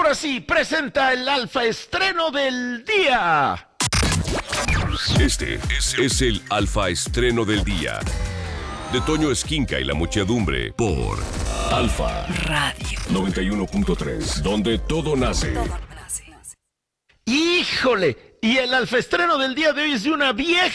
ahora sí, presenta el alfa estreno del día. Este es el alfa estreno del día de Toño Esquinca y la muchedumbre por Alfa Radio 91.3, donde todo nace. ¡Híjole! Y el alfa estreno del día de hoy es de una vieja